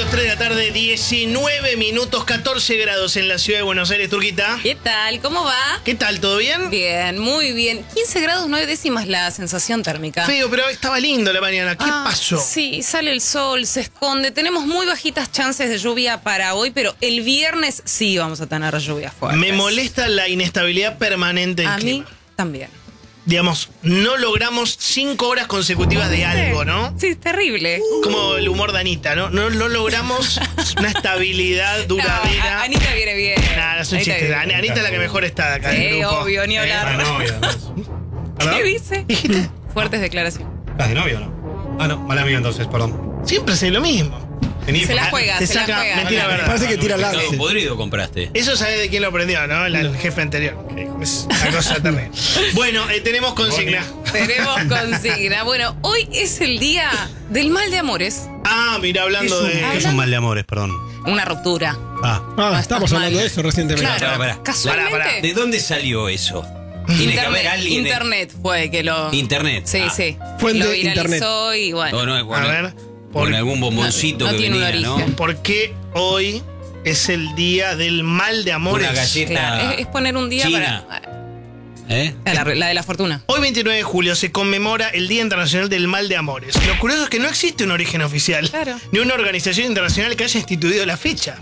Bienvenidos, 3 de la tarde, 19 minutos, 14 grados en la ciudad de Buenos Aires, Turquita. ¿Qué tal? ¿Cómo va? ¿Qué tal? ¿Todo bien? Bien, muy bien. 15 grados 9 décimas la sensación térmica. Feo, pero estaba lindo la mañana. ¿Qué pasó? Sí, sale el sol, se esconde. Tenemos muy bajitas chances de lluvia para hoy, pero el viernes sí vamos a tener lluvia fuerte. Me molesta la inestabilidad permanente del A clima. mí también. Digamos, no logramos 5 horas consecutivas de algo, ¿no? Sí, es terrible. Como el humor de Anita, ¿no? No logramos una estabilidad duradera. No, Anita viene bien. Nada, es un Anita chiste. viene bien. Anita es la que mejor está de acá en el Sí, grupo. obvio, ni hablar. ¿Estás de novio, además? ¿Qué dice? ¿Dijiste? Fuertes declaraciones. ¿Estás de novio o no? Ah, no, mala mía entonces, perdón. Siempre hace lo mismo. Se la juega, Te se la saca, juega. mentira, verdad. Parece que tira Pescado lance. podrido compraste. Eso sabes de quién lo aprendió, ¿no? El jefe anterior. Es una cosa terrible. Bueno, tenemos consigna. Tenemos consigna. Bueno, hoy es el día del mal de amores. Ah, mira, hablando de. ¿Qué es un mal de amores, perdón? Una ruptura. Ah, Estamos hablando de eso recientemente. Claro, Pará. casualmente. Pará. ¿De dónde salió eso? Tiene que haber alguien. Internet fue que lo... Internet. Sí, Ah. sí. Fuente lo viralizó y bueno. No, no es bueno. A ver, Con algún bomboncito No que tiene un venía, ¿no? origen. ¿por qué hoy es el día del mal de amores? Una galleta. Claro, es poner un día China. para... ¿Eh? La de la fortuna. Hoy, 29 de julio, se conmemora el Día Internacional del Mal de Amores. Lo curioso es que no existe un origen oficial, Claro. ni una organización internacional que haya instituido la fecha.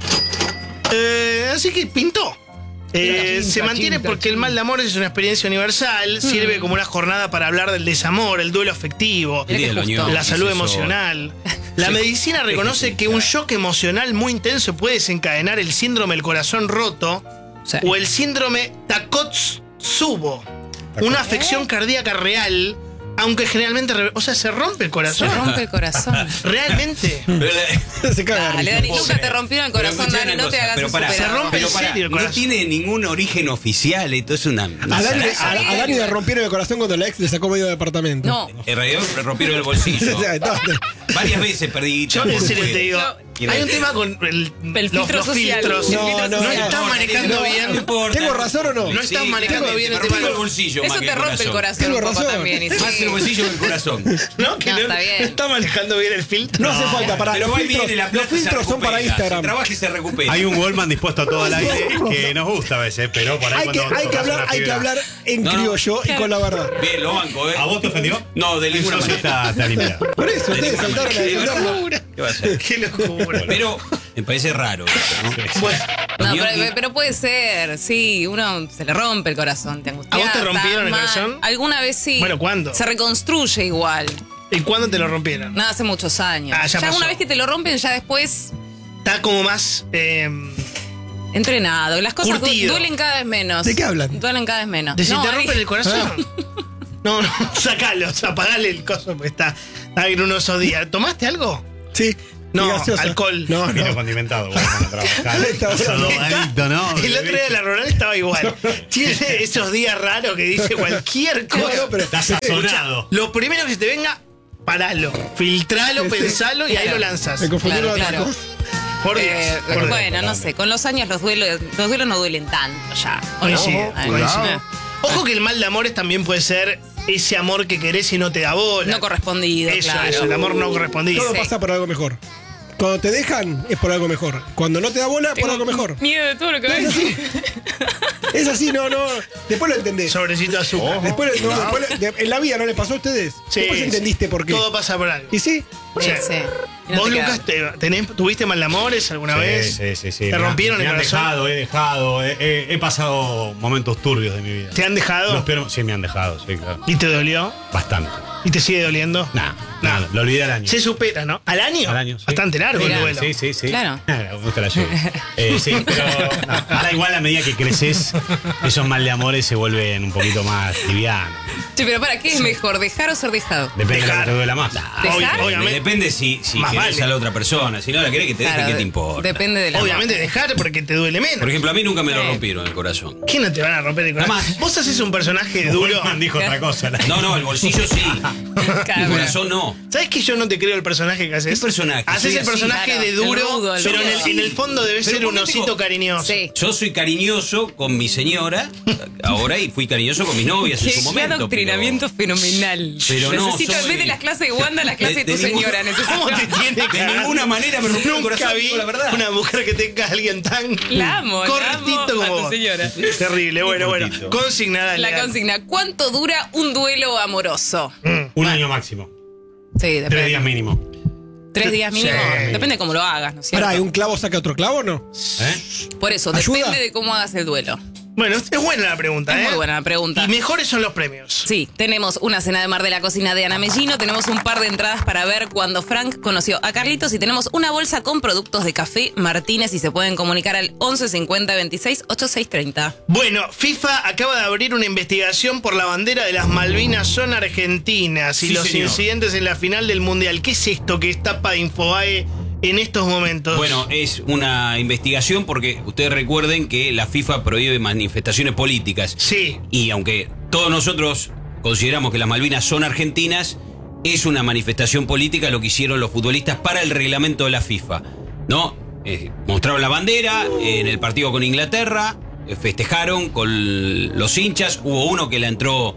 Así que pintó. Se mantiene porque el mal de amores es una experiencia universal, sirve como una jornada para hablar del desamor, el duelo afectivo, El día de la unión, la salud dice eso. emocional. La medicina reconoce que un shock emocional muy intenso puede desencadenar el síndrome del corazón roto Sí. o el síndrome Takotsubo, una afección cardíaca real, aunque generalmente, se rompe el Se corazón. rompe el corazón. Realmente. Se caga. Dale, Dani, nunca te rompieron el corazón, Pero Dani, no te hagas pero el pará, superado. Se rompe pero en pará, serio el no corazón. tiene ningún origen oficial, esto es una... A Dani le rompieron el corazón cuando la ex le sacó medio departamento. No. En realidad me rompieron el bolsillo. Varias veces perdí. Yo en serio te digo, Quiero hay un decir. tema con El filtro los social. filtros. No, estás manejando no, bien. No importa. ¿Tengo razón o no? No estás manejando bien me el rompí tema. el bolsillo Eso más que te rompe el corazón Tengo un poco razón. también. y Más sí. el bolsillo que el corazón. ¿No? Que No, está bien. está manejando bien el filtro. No hace falta, para Pero los ahí filtros, viene la los plata y se filtros son para recupera. Se Instagram. trabaja y se recupera. Hay un Goldman dispuesto a todo al aire que nos gusta a veces, pero por ahí Hay que tocas una hay que fibra. hablar en No, no. criollo y con la verdad. Bien, lo banco, ¿eh? ¿A vos te ofendió? No, de ninguna Eso sí manera. está limpiado. Por eso, De ustedes ninguna saltaron a manera. defenderlo. ¿Qué va a hacer? Qué locura. Pero me parece raro eso, ¿no? Bueno, No, Ñoqui. pero puede ser, sí, uno se le rompe el corazón, te angustia. ¿A vos te rompieron el corazón? Alguna vez sí. Bueno, ¿cuándo? Se reconstruye igual. ¿y cuándo te lo rompieron? No, hace muchos años. Ah, ya ya pasó. una vez que te lo rompen, ya después Está como más. entrenado. Las cosas Curtido. duelen cada vez menos. ¿De qué hablan? Duelen cada vez menos. ¿De si No, te ahí- rompen el corazón? No, sacalo, apagale el coso porque está en uno de esos días. ¿Tomaste algo? Sí. No, y gaseosa. alcohol. No, Vino no. condimentado, bueno, a trabajar. Está Eso bueno. drogadicto, ¿no? El otro día de la rural estaba igual. Tiene esos días raros que dice cualquier cosa. No, pero- Está sazonado. Lo primero que se te venga, paralo. Filtralo, pensalo y ahí lo lanzas. Me confundieron Claro, las claro. cosas. Por Dios. por Dios. Bueno, no sé, con los años los duelos no duelen tanto ya. ¿o no? Coincido, Ay, coincido. Ojo que el mal de amores también puede ser ese amor que querés y no te da bola. No correspondido, Eso, claro. eso, el amor no correspondido. Todo Sí. pasa por algo mejor. Cuando te dejan, es por algo mejor. Cuando no te da bola, por algo mejor. Miedo de todo lo que va a Es así. decir. Es así, no. Después lo entendés. Sobrecito de azúcar. Después, en la vida no le pasó a ustedes. Sí, Después entendiste por qué. Todo pasa por algo. ¿Y sí? Sí, sí. Y no ¿Vos, te queda- Lucas, tuviste mal de amores alguna vez? Sí. ¿Te rompieron me el han corazón? dejado, he pasado momentos turbios de mi vida. ¿Te han dejado? Sí, me han dejado, sí, claro. ¿Y te dolió? Bastante. ¿Y te sigue doliendo? Nah, Nah. lo olvidé al año. Se supera, ¿no? ¿Al año? Al año, sí. Bastante largo el Mirá. duelo. Sí. Claro. Me gusta la lluvia. Sí, pero no, ahora igual a medida que creces, esos mal de amores se vuelven un poquito más livianos. Che, pero para, ¿qué es mejor, dejar o ser dejado? Depende de lo Dejar. que te duela más. ¿Dejar? Obviamente. Depende si Más querés vale. a la otra persona. Si no la querés que te deje, Claro, ¿qué te importa? Depende de la Obviamente dejar porque te duele menos. Por ejemplo, a mí nunca me lo Sí. rompieron el corazón. ¿Qué no te van a romper el corazón? Jamás. Vos haces un personaje duro. Goldman dijo otra cosa. No, el bolsillo sí. Claro. El corazón no. ¿Sabes que yo no te creo el personaje que haces? ¿Qué personaje? Haces Soy el así, personaje claro. de duro, El rudo, el pero rudo. en el fondo debe Pero ser ¿por un qué osito tengo- cariñoso. Sí. Yo soy cariñoso con mi señora ahora y fui cariñoso con mis novias en su Qué momento. adoctrinamiento fenomenal. Pero no, Necesito, en soy- vez de las clases de Wanda, las clases de tu ninguna señora necesita. ¿Cómo te tiene que De ninguna manera me rompió el Nunca corazón, vi digo la verdad. una mujer que tenga a alguien tan La amo cortito a como tu vos. señora. Terrible. Bueno. cortito. Consignada. La consigna, ¿cuánto dura un duelo amoroso? Un año máximo. Sí, 3 depende. días mínimo. 3 días mínimo. Sí. Depende de cómo lo hagas, ¿no es cierto? Pará, ¿y un clavo saca otro clavo o no? Por eso, ¿Ayuda? depende de cómo hagas el duelo. Bueno, es buena la pregunta, Es muy buena la pregunta. Y mejores son los premios. Sí, tenemos una cena de mar de la cocina de Ana Mellino, tenemos un par de entradas para ver cuando Frank conoció a Carlitos y tenemos una bolsa con productos de Café Martínez y se pueden comunicar al 11 50 26 86 30. Bueno, FIFA acaba de abrir una investigación por la bandera de las Malvinas son argentinas y Sí, los señor. incidentes en la final del Mundial. ¿Qué es esto que está para Infobae en estos momentos? Bueno, es una investigación porque ustedes recuerden que la FIFA prohíbe manifestaciones políticas. Sí. Y aunque todos nosotros consideramos que las Malvinas son argentinas, es una manifestación política lo que hicieron los futbolistas para el reglamento de la FIFA, ¿no? Mostraron la bandera en el partido con Inglaterra, festejaron con los hinchas, hubo uno que la entró,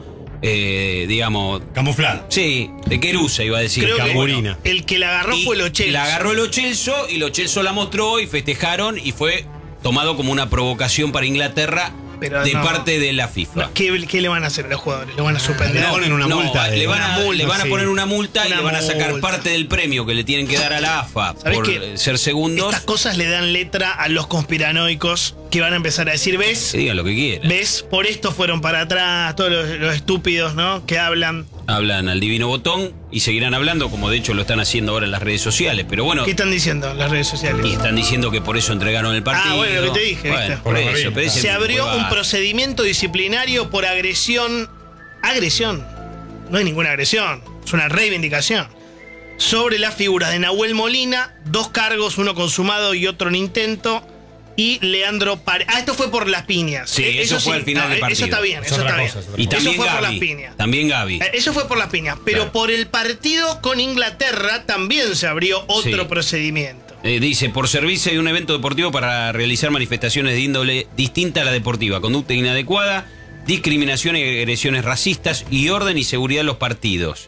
digamos, Camuflado. sí, de Querusa iba a decir. Creo que Camburina. el que la agarró Y fue Lo Celso. la agarró Lo Celso y Lo Celso la mostró y festejaron y fue tomado como una provocación para Inglaterra Pero de no. parte de la FIFA. ¿Qué le van a hacer a los jugadores? ¿Le van a suspender? Le ponen una multa de- le van a, una multa, le van a sí. poner una multa y Una le van a sacar multa. parte del premio que le tienen que dar a la AFA ¿Sabés por qué? ser segundos. Estas cosas le dan letra a los conspiranoicos que van a empezar a decir, ¿ves? Que digan lo que quieran. ¿Ves? Por esto fueron para atrás todos los estúpidos, ¿no? Que hablan. Hablan al divino botón y seguirán hablando, como de hecho lo están haciendo ahora en las redes sociales. Pero bueno, ¿Qué están diciendo en las redes sociales? y están diciendo que por eso entregaron el partido. bueno, lo que te dije, Bueno, ¿viste? por Por eso, la pero ese Se es abrió un huevada. procedimiento disciplinario por agresión. Agresión. No hay ninguna agresión. Es una reivindicación. Sobre las figuras de Nahuel Molina, 2 cargos, uno consumado y otro en intento. Y Leandro Paredes. Esto fue por las piñas. Sí, eso fue al final del partido. Eso está bien, Es eso otra está cosa, bien. es otra Y cosa. también eso fue por las Gaby. piñas. También Gaby. Eso fue por las piñas. Pero Claro. por el partido con Inglaterra también se abrió otro Sí. procedimiento. Dice, por servirse de un evento deportivo para realizar manifestaciones de índole distinta a la deportiva, conducta inadecuada, discriminación y agresiones racistas y orden y seguridad en los partidos.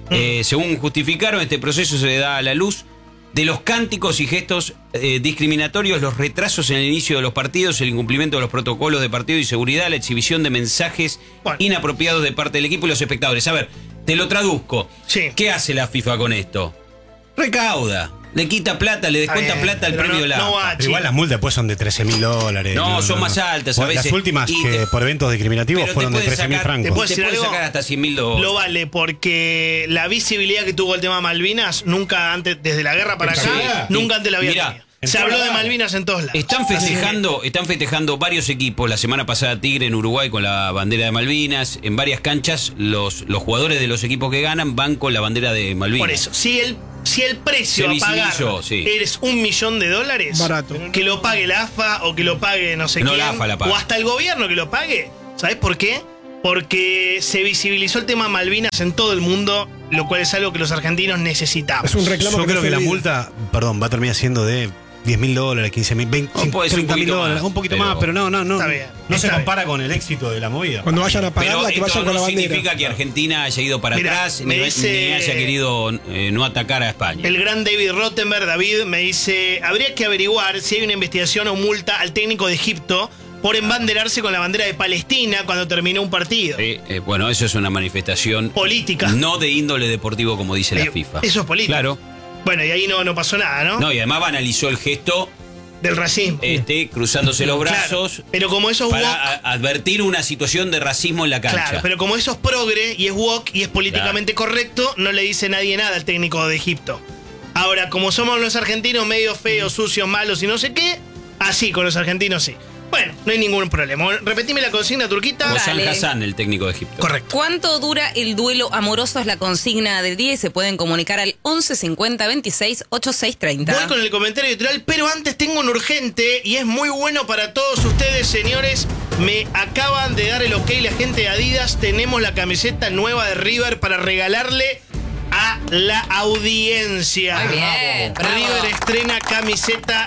Según justificaron, este proceso se da a la luz de los cánticos y gestos discriminatorios, los retrasos en el inicio de los partidos, el incumplimiento de los protocolos de partido y seguridad, la exhibición de mensajes Bueno. inapropiados de parte del equipo y los espectadores. A ver, te lo traduzco. Sí. ¿Qué hace la FIFA con esto? Recauda. Le quita plata, le descuenta bien, plata al pero premio de la no AFA. va, Pero igual las multas después son de $13.000. No, son más altas a Las veces. últimas Y que te- por eventos discriminativos Pero fueron te de pueden 13.000 sacar- francos. te puedo Te decir pueden algo? sacar hasta $100.000. Lo vale porque la visibilidad que tuvo el tema Malvinas nunca antes, desde la guerra para acá, Sí. nunca antes la había Mirá, tenido. en Se todos habló de lados. Malvinas en todos lados. Están festejando varios equipos. La semana pasada Tigre en Uruguay con la bandera de Malvinas. En varias canchas los jugadores de los equipos que ganan van con la bandera de Malvinas. Por eso, si el precio Se a pagar visibilizó, sí. eres $1.000.000, Barato. que lo pague la AFA o que lo pague no sé No, quién, la AFA la paga. o hasta el gobierno que lo pague, ¿sabes por qué? Porque se visibilizó el tema Malvinas en todo el mundo, lo cual es algo que los argentinos necesitamos. Es un reclamo Yo que creo no que se la olvida. multa, perdón, va a terminar siendo de $10.000, $15.000, $20.000, No, puede ser un poquito $30.000, más, un poquito pero- más, pero no Está bien, no se está compara con el éxito de la movida. Cuando vayan a Pero pagarla, que esto vayan con la no bandera. significa que Argentina haya ido para Mirá, atrás me ni dice- haya querido no atacar a España. El gran David Rottenberg, David, me dice, habría que averiguar si hay una investigación o multa al técnico de Egipto por embanderarse con la bandera de Palestina cuando terminó un partido. Sí, bueno, eso es una manifestación Política. no de índole deportivo como dice la Eh, FIFA. eso es política. Claro. Bueno, y ahí no pasó nada, ¿no? No, y además banalizó el gesto Del racismo. cruzándose los Claro, brazos pero como eso es para woke, advertir una situación de racismo en la cancha. claro, pero como eso es progre y es woke y es políticamente correcto, no le dice nadie nada al técnico de Egipto. Ahora, como somos los argentinos medio feos, sucios, malos y no sé qué, así con los argentinos sí. Bueno, no hay ningún problema. Repetime la consigna, Turquita. Hassan Dale. Hassan, el técnico de Egipto. Correcto. ¿Cuánto dura el duelo amoroso? Es la consigna del día y se pueden comunicar al 11 50 26 86 30. Voy con el comentario editorial, pero antes tengo un urgente y es muy bueno para todos ustedes, señores. Me acaban de dar el ok la gente de Adidas. Tenemos la camiseta nueva de River para regalarle a la audiencia. Muy bien, bravo. River estrena camiseta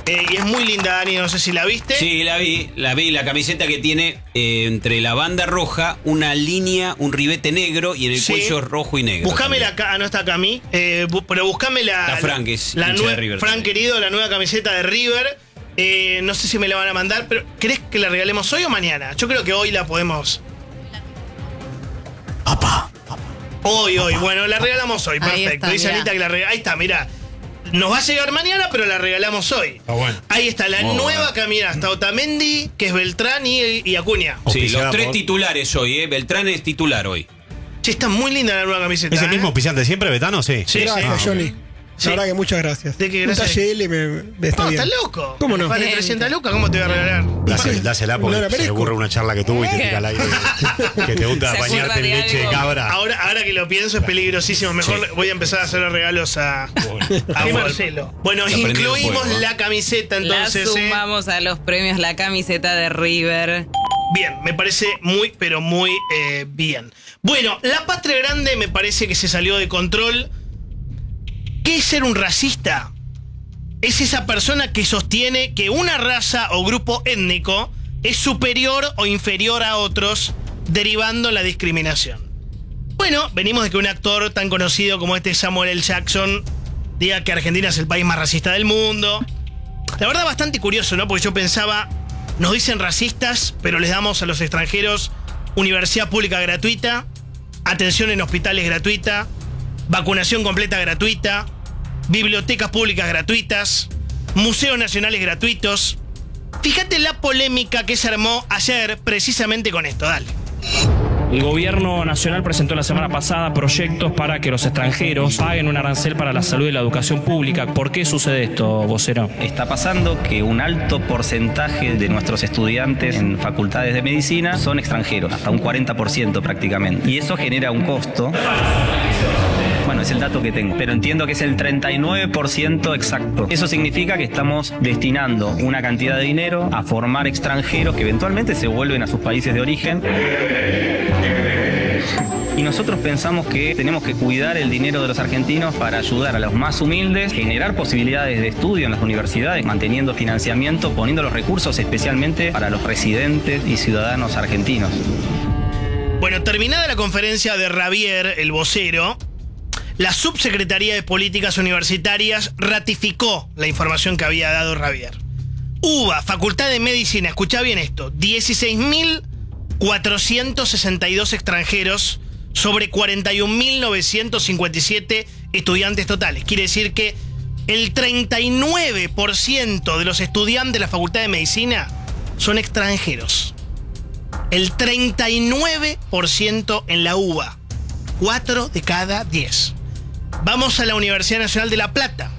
Y es muy linda, Dani, no sé si la viste. Sí, la vi, la camiseta que tiene entre la banda roja una línea, un ribete negro y en el cuello rojo y negro. Buscámela acá, no está acá a mí, pero buscame la Frank, es la hincha de River. Frank querido, la nueva camiseta de River. No sé si me la van a mandar, pero ¿querés que la regalemos hoy o mañana? Yo creo que hoy la podemos. Hoy. Bueno, la regalamos hoy, perfecto. Está, Dice Anita que la regalamos. Ahí está, mirá. Nos va a llegar mañana, pero la regalamos hoy. Bueno. Ahí está, la nueva caminata. Está Otamendi, que es Beltrán y Acuña. Sí, los 3 titulares hoy, Beltrán es titular hoy. Sí, está muy linda la nueva camiseta. ¿Es el mismo auspiciante siempre, Betano? Sí. Sí, Gracias, sí. Johnny. Sí. La verdad que muchas gracias. ¿De qué Un gracias? talle L me está No, bien. estás loco. ¿Cómo no? Más de 300 lucas, ¿cómo te voy a regalar? Dásela porque No la se le merezco. ocurre una charla que tuvo y te tira al aire. Que te gusta Se bañarte acuerda en de leche de algo. cabra. Ahora que lo pienso es peligrosísimo. Mejor voy a empezar a hacerle regalos a Marcelo. Bueno, Se aprendió el incluimos juego, la camiseta entonces. La sumamos a los premios la camiseta de River. Bien, me parece muy, pero muy bien. Bueno, la patria grande me parece que se salió de control. ¿Qué es ser un racista? Es esa persona que sostiene que una raza o grupo étnico es superior o inferior a otros, derivando en la discriminación. Bueno, venimos de que un actor tan conocido como Samuel L. Jackson diga que Argentina es el país más racista del mundo. La verdad, bastante curioso, ¿no? Porque yo pensaba, nos dicen racistas, pero les damos a los extranjeros universidad pública gratuita, atención en hospitales gratuita, vacunación completa gratuita, bibliotecas públicas gratuitas, museos nacionales gratuitos. Fíjate la polémica que se armó ayer precisamente con esto, dale. El gobierno nacional presentó la semana pasada proyectos para que los extranjeros paguen un arancel para la salud y la educación pública. ¿Por qué sucede esto, vocero? Está pasando que un alto porcentaje de nuestros estudiantes en facultades de medicina son extranjeros, hasta un 40% prácticamente. Y eso genera un costo. Bueno, es el dato que tengo, pero entiendo que es el 39% exacto. Eso significa que estamos destinando una cantidad de dinero a formar extranjeros que eventualmente se vuelven a sus países de origen. Y nosotros pensamos que tenemos que cuidar el dinero de los argentinos para ayudar a los más humildes, generar posibilidades de estudio en las universidades, manteniendo financiamiento, poniendo los recursos especialmente para los residentes y ciudadanos argentinos. Bueno, terminada la conferencia de Javier, el vocero, la Subsecretaría de Políticas Universitarias ratificó la información que había dado Javier. UBA, Facultad de Medicina, escuchá bien esto, 16.462 extranjeros sobre 41.957 estudiantes totales. Quiere decir que el 39% de los estudiantes de la Facultad de Medicina son extranjeros. El 39% en la UBA. 4 de cada 10. Vamos a la Universidad Nacional de La Plata.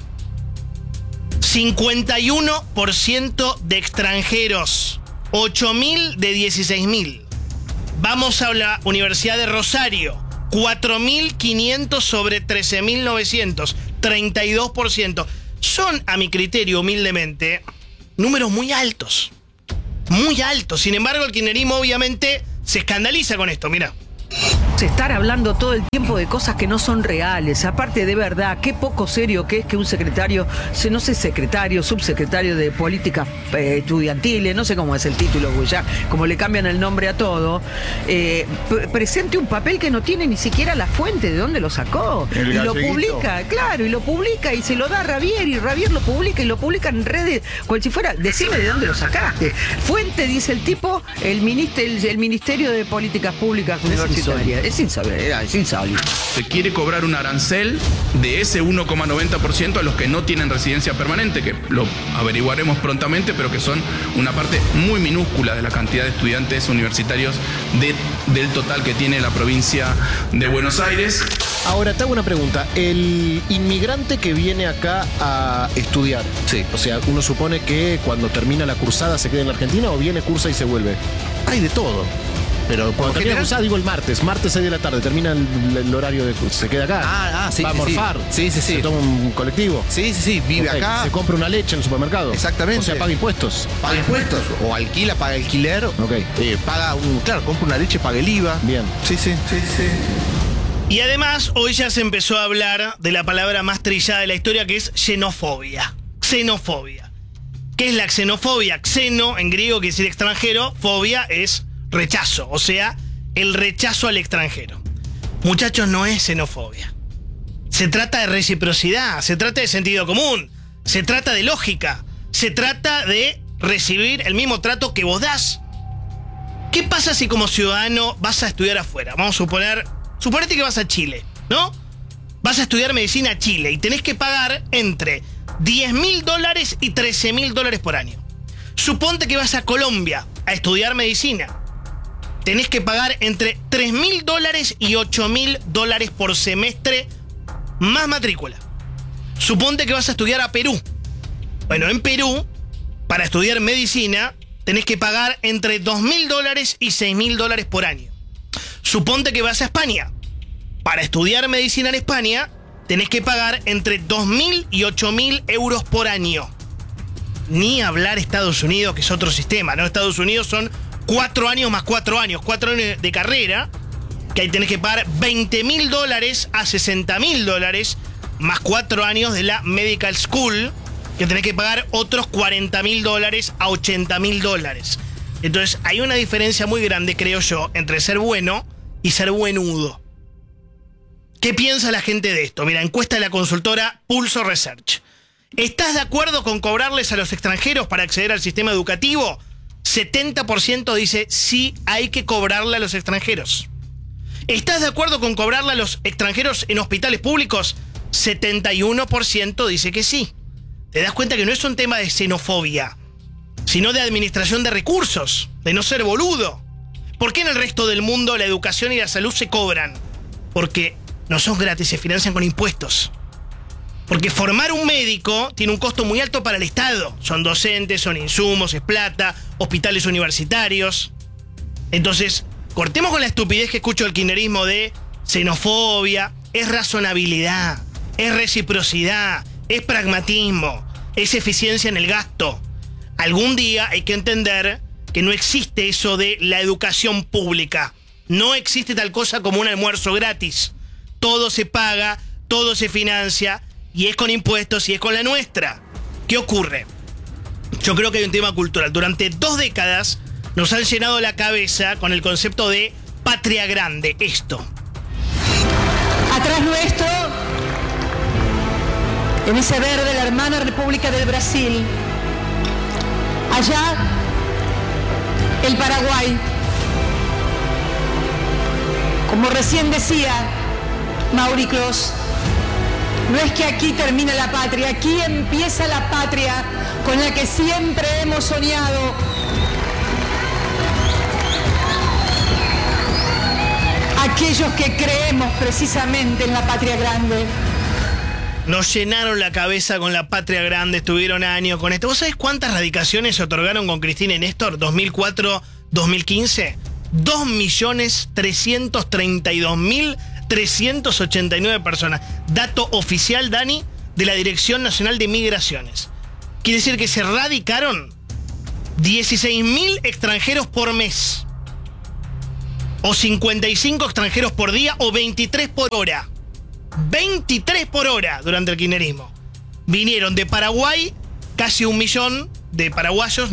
51% de extranjeros. 8.000 de 16.000. Vamos a la Universidad de Rosario. 4.500 sobre 13.900. 32%. Son, a mi criterio, humildemente, números muy altos. Muy altos. Sin embargo, el kirchnerismo obviamente se escandaliza con esto. Mira. Estar hablando todo el tiempo de cosas que no son reales. Aparte, de verdad, qué poco serio que es que un secretario, no sé, secretario, subsecretario de políticas estudiantiles, no sé cómo es el título, pues ya, como le cambian el nombre a todo, presente un papel que no tiene ni siquiera la fuente de dónde lo sacó. Y lo publica, claro, y lo publica y se lo da a Javier, y Javier lo publica y lo publica en redes, cual si fuera, decime de dónde lo sacaste. Fuente, dice el tipo, el Ministerio de Políticas Públicas Universitarias. Es insólito. Se quiere cobrar un arancel de ese 1,90% a los que no tienen residencia permanente, que lo averiguaremos prontamente, pero que son una parte muy minúscula de la cantidad de estudiantes universitarios del total que tiene la provincia de Buenos Aires. Ahora te hago una pregunta. El inmigrante que viene acá a estudiar, Sí. o sea, uno supone que cuando termina la cursada se queda en la Argentina o viene, cursa y se vuelve. Hay de todo. Pero cuando termina la cursada, digo el martes 6 de la tarde, termina el horario de curso, se queda acá. Sí, va a morfar. Sí. Se toma un colectivo. Sí, vive Ok, acá. Se compra una leche en el supermercado. Exactamente. O sea, paga impuestos. Paga impuestos. O alquila, paga alquiler. Ok. Claro, compra una leche, paga el IVA. Bien. Sí. Y además, hoy ya se empezó a hablar de la palabra más trillada de la historia, que es xenofobia. Xenofobia. ¿Qué es la xenofobia? Xeno en griego quiere decir extranjero, fobia es rechazo, o sea, el rechazo al extranjero. Muchachos, no es xenofobia. Se trata de reciprocidad, se trata de sentido común, se trata de lógica, se trata de recibir el mismo trato que vos das. ¿Qué pasa si como ciudadano vas a estudiar afuera? Vamos a suponete que vas a Chile, ¿no? Vas a estudiar medicina a Chile y tenés que pagar entre $10.000 y $13.000 por año. Suponte que vas a Colombia a estudiar medicina. Tenés que pagar entre $3.000 y $8.000 por semestre más matrícula. Suponte que vas a estudiar a Perú. Bueno, en Perú, para estudiar medicina, tenés que pagar entre $2.000 y $6.000 por año. Suponte que vas a España. Para estudiar medicina en España, tenés que pagar entre 2.000 y 8.000 euros por año. Ni hablar Estados Unidos, que es otro sistema, ¿no? Estados Unidos son 4 años más 4 años. 4 años de carrera, que ahí tenés que pagar $20.000 a $60.000, más 4 años de la Medical School, que tenés que pagar otros $40.000 a $80.000. Entonces, hay una diferencia muy grande, creo yo, entre ser bueno y ser buenudo. ¿Qué piensa la gente de esto? Mira, encuesta de la consultora Pulso Research. ¿Estás de acuerdo con cobrarles a los extranjeros para acceder al sistema educativo? 70% dice sí, hay que cobrarle a los extranjeros. ¿Estás de acuerdo con cobrarle a los extranjeros en hospitales públicos? 71% dice que sí. Te das cuenta que no es un tema de xenofobia, sino de administración de recursos, de no ser boludo. ¿Por qué en el resto del mundo la educación y la salud se cobran? Porque no son gratis, se financian con impuestos. Porque formar un médico tiene un costo muy alto para el Estado. Son docentes, son insumos, es plata, hospitales universitarios. Entonces, cortemos con la estupidez que escucho del kirchnerismo de xenofobia. Es razonabilidad, es reciprocidad, es pragmatismo, es eficiencia en el gasto. Algún día hay que entender que no existe eso de la educación pública. No existe tal cosa como un almuerzo gratis. Todo se paga, todo se financia, y es con impuestos y es con la nuestra. ¿Qué ocurre? Yo creo que hay un tema cultural. Durante 2 décadas nos han llenado la cabeza con el concepto de patria grande. Esto. Atrás nuestro, en ese verde, la hermana República del Brasil. Allá, el Paraguay. Como recién decía Mauri Clos, no es que aquí termina la patria, aquí empieza la patria con la que siempre hemos soñado. Aquellos que creemos precisamente en la patria grande. Nos llenaron la cabeza con la patria grande, estuvieron años con esto. ¿Vos sabés cuántas radicaciones se otorgaron con Cristina y Néstor 2004-2015? 2.332.389 personas. Dato oficial, Dani, de la Dirección Nacional de Migraciones. Quiere decir que se radicaron 16.000 extranjeros por mes. O 55 extranjeros por día, o 23 por hora. 23 por hora durante el kirchnerismo. Vinieron de Paraguay casi 1 millón de paraguayos,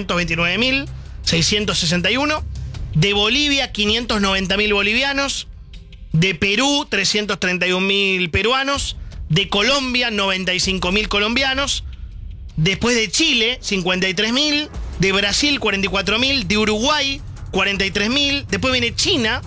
929.661. De Bolivia, 590.000 bolivianos. De Perú, 331.000 peruanos. De Colombia, 95.000 colombianos. Después de Chile, 53.000. De Brasil, 44.000. De Uruguay, 43.000. Después viene China,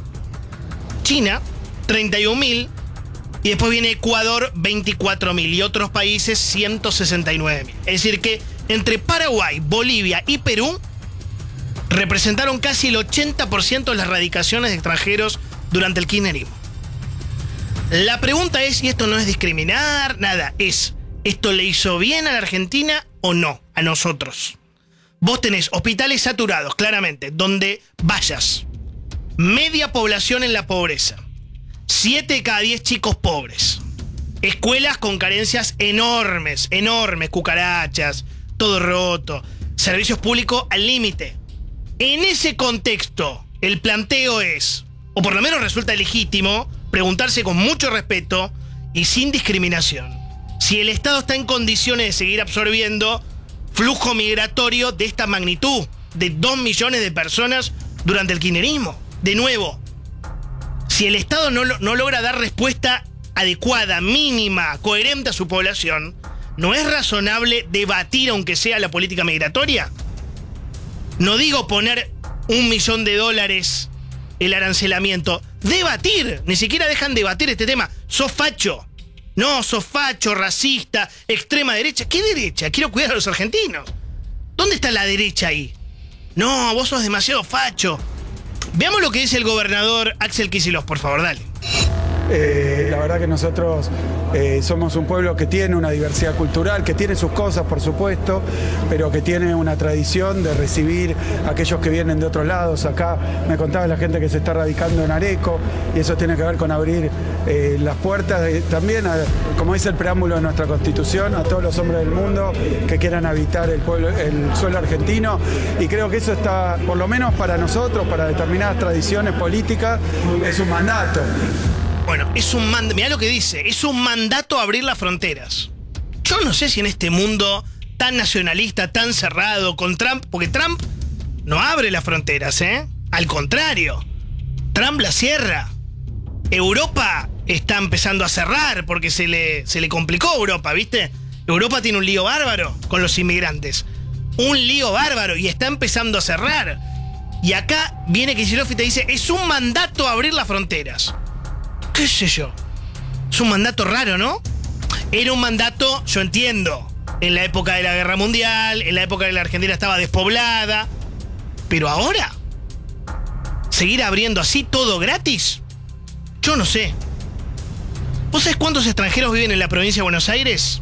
31.000. Y después viene Ecuador, 24.000. Y otros países, 169.000. Es decir que entre Paraguay, Bolivia y Perú representaron casi el 80% de las radicaciones de extranjeros durante el kirchnerismo. La pregunta es, y esto no es discriminar, nada, es, ¿esto le hizo bien a la Argentina o no? A nosotros. Vos tenés hospitales saturados, claramente, donde vayas. Media población en la pobreza. 7 de cada 10 chicos pobres. Escuelas con carencias enormes, cucarachas, todo roto. Servicios públicos al límite. En ese contexto, el planteo es, o por lo menos resulta legítimo, preguntarse con mucho respeto y sin discriminación, si el Estado está en condiciones de seguir absorbiendo flujo migratorio de esta magnitud, de 2 millones de personas durante el kirchnerismo. De nuevo, si el Estado no logra dar respuesta adecuada, mínima, coherente a su población, ¿no es razonable debatir, aunque sea la política migratoria? No digo poner $1 millón el arancelamiento. Debatir. Ni siquiera dejan debatir este tema. Sos facho. No, sos facho, racista, extrema derecha. ¿Qué derecha? Quiero cuidar a los argentinos. ¿Dónde está la derecha ahí? No, vos sos demasiado facho. Veamos lo que dice el gobernador Axel Kicillof, por favor, dale. La verdad que nosotros somos un pueblo que tiene una diversidad cultural, que tiene sus cosas, por supuesto, pero que tiene una tradición de recibir a aquellos que vienen de otros lados. Acá me contaba la gente que se está radicando en Areco, y eso tiene que ver con abrir las puertas también, como dice el preámbulo de nuestra Constitución, a todos los hombres del mundo que quieran habitar el suelo argentino. Y creo que eso está, por lo menos para nosotros, para determinadas tradiciones políticas, es un mandato. Bueno, es un mandato, mirá lo que dice, es un mandato abrir las fronteras. Yo no sé si en este mundo tan nacionalista, tan cerrado, con Trump, porque Trump no abre las fronteras, ¿eh? Al contrario, Trump la cierra. Europa está empezando a cerrar porque se le complicó a Europa, ¿viste? Europa tiene un lío bárbaro con los inmigrantes. Un lío bárbaro y está empezando a cerrar. Y acá viene Kicillof y te dice, es un mandato abrir las fronteras. ¿Qué sé yo? Es un mandato raro, ¿no? Era un mandato, yo entiendo, en la época de la Guerra Mundial, en la época en que la Argentina estaba despoblada. Pero ahora, ¿seguir abriendo así todo gratis? Yo no sé. ¿Vos sabés cuántos extranjeros viven en la provincia de Buenos Aires?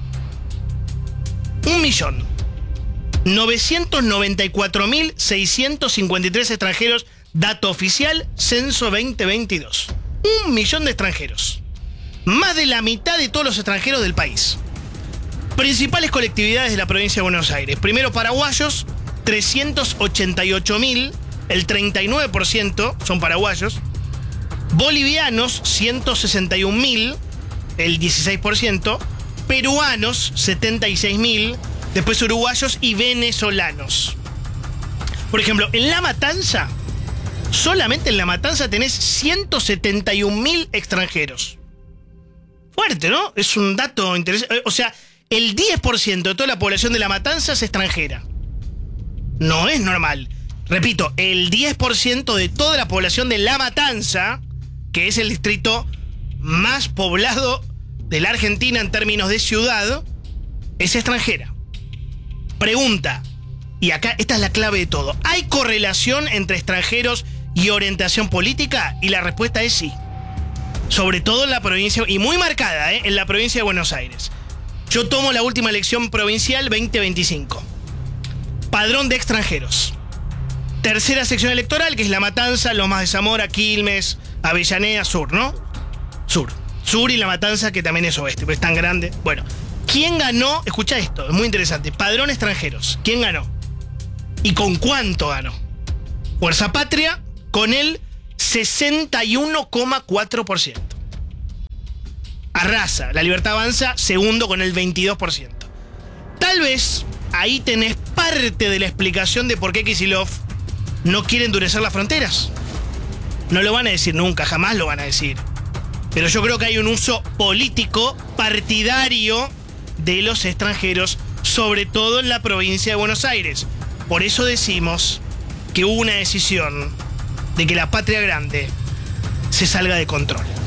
1.994.653 extranjeros, dato oficial, censo 2022. 1 millón de extranjeros. Más de la mitad de todos los extranjeros del país. Principales colectividades de la provincia de Buenos Aires. Primero, paraguayos, 388.000, el 39% son paraguayos. Bolivianos, 161.000, el 16%. Peruanos, 76.000. Después uruguayos y venezolanos. Por ejemplo, en La Matanza, solamente en La Matanza tenés 171.000 extranjeros. Fuerte, ¿no? Es un dato interesante. O sea, el 10% de toda la población de La Matanza es extranjera. No es normal. Repito, el 10% de toda la población de La Matanza, que es el distrito más poblado de la Argentina en términos de ciudad, es extranjera. Pregunta, y acá esta es la clave de todo. ¿Hay correlación entre extranjeros y orientación política? Y la respuesta es sí. Sobre todo en la provincia, y muy marcada, en la provincia de Buenos Aires. Yo tomo la última elección provincial 2025. Padrón de extranjeros. Tercera sección electoral, que es La Matanza, Lomas de Zamora, Quilmes, Avellaneda, Sur, ¿no? Sur y La Matanza, que también es oeste, pero es tan grande. Bueno, ¿quién ganó? Escucha esto, es muy interesante. Padrón extranjeros. ¿Quién ganó? ¿Y con cuánto ganó? Fuerza Patria, con el 61,4%. Arrasa. La Libertad Avanza, segundo con el 22%. Tal vez ahí tenés parte de la explicación de por qué Kicillof no quiere endurecer las fronteras. No lo van a decir nunca, jamás lo van a decir. Pero yo creo que hay un uso político, partidario de los extranjeros, sobre todo en la provincia de Buenos Aires. Por eso decimos que hubo una decisión de que la patria grande se salga de control.